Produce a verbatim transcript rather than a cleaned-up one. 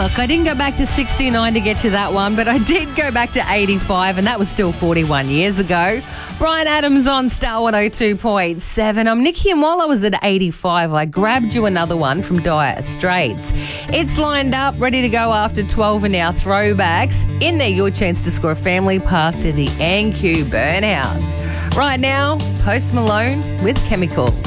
Look, I didn't go back to sixty-nine to get you that one, but I did go back to eighty-five, and that was still forty-one years ago. Brian Adams on Star one oh two point seven. I'm Nikki, and while I was at eighty-five, I grabbed you another one from Dire Straits. It's lined up, ready to go after twelve in our throwbacks. In there, your chance to score a family pass to the A N Q Burn House. Right now, Post Malone with Chemical.